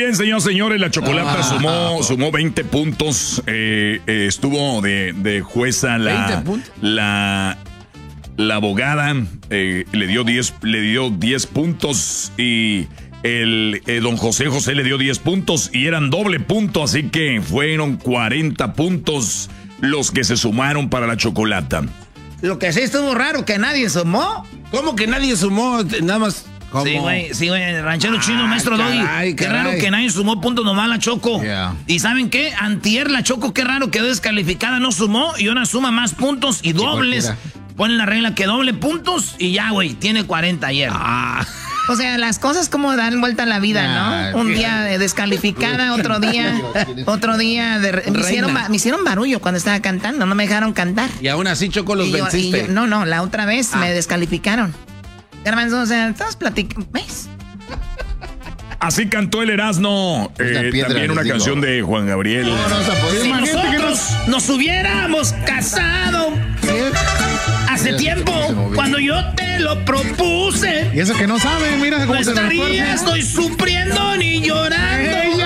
bien, señores. La Chocolata sumó 20 puntos. Estuvo de jueza la abogada. Le dio 10 puntos. Y el don José le dio 10 puntos. Y eran doble punto. Así que fueron 40 puntos los que se sumaron para la Chocolata. Lo que sí estuvo raro, que nadie sumó. ¿Cómo que nadie sumó? Nada más. ¿Cómo? Sí, güey, ranchero chino, maestro Doggy. Qué raro que nadie sumó puntos nomás la Choco. Yeah. ¿Y saben qué? Antier la Choco, qué raro, quedó descalificada, no sumó y ahora suma más puntos y dobles. Ponen la regla que doble puntos y ya, güey, tiene 40 ayer. O sea, las cosas como dan vuelta a la vida, ¿no? Un día descalificada, otro día me hicieron barullo cuando estaba cantando, no me dejaron cantar. Y aún así, Choco, los venciste. No, la otra vez me descalificaron. Hermanos, o sea, estamos platicando, ¿ves? Así cantó el Erasmo. También una canción de Juan Gabriel. Si nosotros nos hubiéramos casado hace tiempo, cuando yo te lo propuse. Y eso que no saben, mira cómo no se estaría, estoy sufriendo ni llorando.